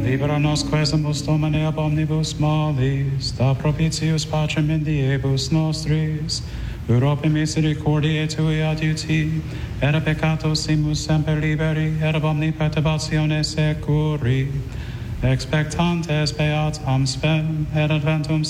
Libera nos quesumus Domine ab omnibus malis, da propitius pacem in diebus nostris, Europe misericordiae Tui adiuti, et a peccato simus semper liberi, et ab omni perturbatione securi, expectantes beatam spem, et adventum